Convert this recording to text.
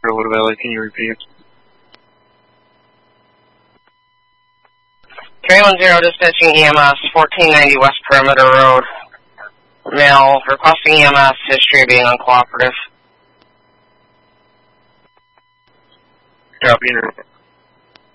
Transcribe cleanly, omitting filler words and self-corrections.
Wood Valley, can you repeat? 310 dispatching EMS, 1490 West Perimeter Road. Male requesting EMS, history of being uncooperative. Copy.